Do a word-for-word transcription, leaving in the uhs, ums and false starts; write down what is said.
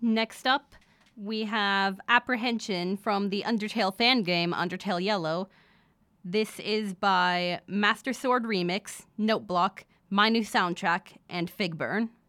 Next up, we have Apprehension from the Undertale fan game, Undertale Yellow. This is by Master Sword Remix, Noteblock, My New Soundtrack, and Figburn.